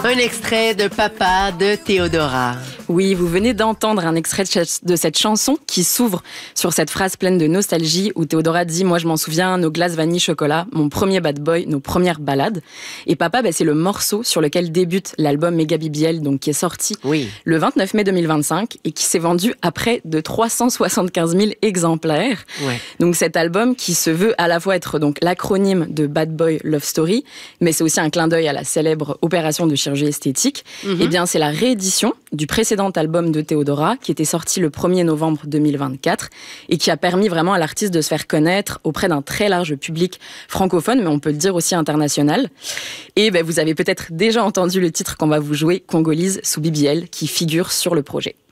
Un extrait de Papa de Théodora. Oui, vous venez d'entendre un extrait de cette chanson qui s'ouvre sur cette phrase pleine de nostalgie où Théodora dit « Moi je m'en souviens, nos glaces vanille chocolat, mon premier bad boy, nos premières balades ». Et Papa, c'est le morceau sur lequel débute l'album Méga BBL, donc qui est sorti le 29 mai 2025 et qui s'est vendu à près de 375 000 exemplaires. Ouais. Donc cet album qui se veut à la fois être donc l'acronyme de Bad Boy Love Story, mais c'est aussi un clin d'œil à la célèbre opération de chirurgie esthétique. Eh bien, c'est la réédition du précédent album de Théodora qui était sorti le 1er novembre 2024 et qui a permis vraiment à l'artiste de se faire connaître auprès d'un très large public francophone, mais on peut le dire aussi international. Et vous avez peut-être déjà entendu le titre qu'on va vous jouer, Congolise sous BBL, qui figure sur le projet.